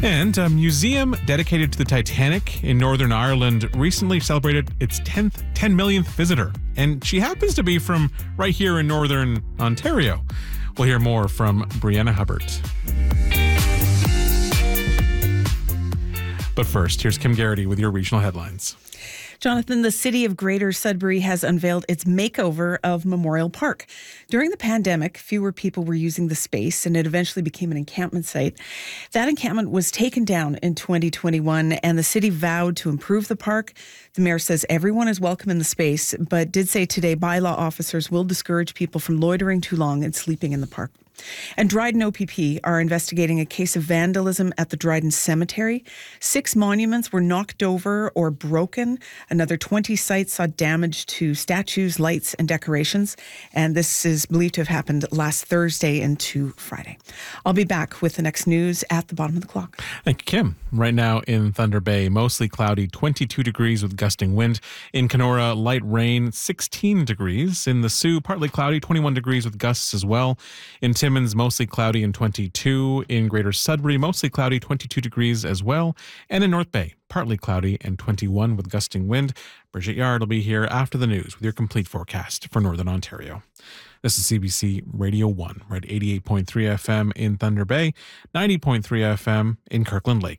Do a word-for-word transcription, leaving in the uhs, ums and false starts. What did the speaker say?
And a museum dedicated to the Titanic in Northern Ireland recently celebrated its tenth, ten millionth visitor. And she happens to be from right here in Northern Ontario. We'll hear more from Brianna Hubbard. But first, here's Kim Garrity with your regional headlines. Jonathan, the city of Greater Sudbury has unveiled its makeover of Memorial Park. During the pandemic, fewer people were using the space and it eventually became an encampment site. That encampment was taken down in twenty twenty-one and the city vowed to improve the park. The mayor says everyone is welcome in the space, but did say today bylaw officers will discourage people from loitering too long and sleeping in the park. And Dryden O P P are investigating a case of vandalism at the Dryden Cemetery. Six monuments were knocked over or broken. Another twenty sites saw damage to statues, lights, and decorations. And this is believed to have happened last Thursday into Friday. I'll be back with the next news at the bottom of the clock. Thank you, Kim. Right now in Thunder Bay, mostly cloudy, twenty-two degrees with gusting wind. In Kenora, light rain, sixteen degrees. In the Sioux, partly cloudy, twenty-one degrees with gusts as well. In Timmins, mostly cloudy and twenty-two. In Greater Sudbury, mostly cloudy, twenty-two degrees as well. And in North Bay, partly cloudy and twenty-one with gusting wind. Bridget Yard will be here after the news with your complete forecast for Northern Ontario. This is C B C Radio one. We're at eighty-eight point three F M in Thunder Bay, ninety point three F M in Kirkland Lake.